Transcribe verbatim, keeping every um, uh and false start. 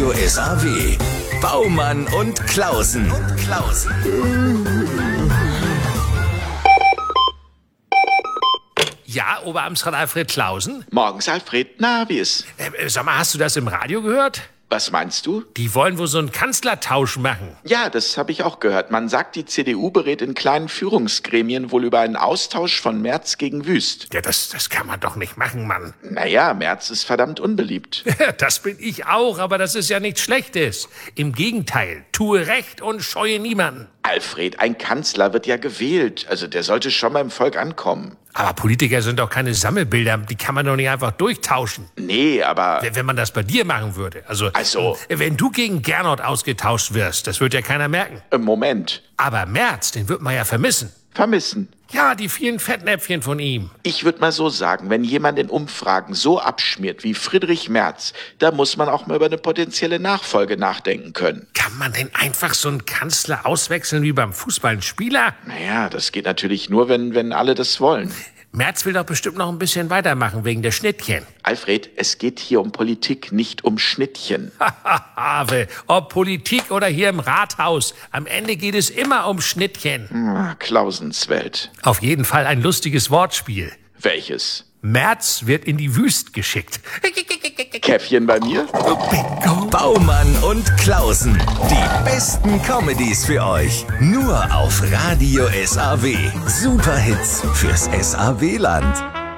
Radio S A W. Baumann und Klausen. Und Klausen. Ja, Oberamtsrat Alfred Klausen? Morgens, Alfred. Na, wie ist? Äh, sag mal, hast du das im Radio gehört? Was meinst du? Die wollen wohl so einen Kanzlertausch machen. Ja, das habe ich auch gehört. Man sagt, die C D U berät in kleinen Führungsgremien wohl über einen Austausch von Merz gegen Wüst. Ja, das, das kann man doch nicht machen, Mann. Naja, Merz ist verdammt unbeliebt. Das bin ich auch, aber das ist ja nichts Schlechtes. Im Gegenteil, tue Recht und scheue niemanden. Alfred, ein Kanzler wird ja gewählt. Also der sollte schon beim Volk ankommen. Aber Politiker sind doch keine Sammelbilder, die kann man doch nicht einfach durchtauschen. Nee, aber... Wenn man das bei dir machen würde. Also, Also- wenn du gegen Gernot ausgetauscht wirst, das wird ja keiner merken. Im Moment. Aber Merz, den wird man ja vermissen. Vermissen. Ja, die vielen Fettnäpfchen von ihm. Ich würde mal so sagen, wenn jemand in Umfragen so abschmiert wie Friedrich Merz, da muss man auch mal über eine potenzielle Nachfolge nachdenken können. Kann man denn einfach so einen Kanzler auswechseln wie beim Fußball einen Spieler? Naja, das geht natürlich nur, wenn, wenn alle das wollen. Merz will doch bestimmt noch ein bisschen weitermachen wegen der Schnittchen. Alfred, es geht hier um Politik, nicht um Schnittchen. Have, ob Politik oder hier im Rathaus, am Ende geht es immer um Schnittchen. Ah, Klausens Welt. Auf jeden Fall ein lustiges Wortspiel. Welches? Merz wird in die Wüst geschickt. Käffchen bei mir? Bingo. Baumann und Klausen. Die besten Comedies für euch. Nur auf Radio S A W. Superhits fürs S A W-Land.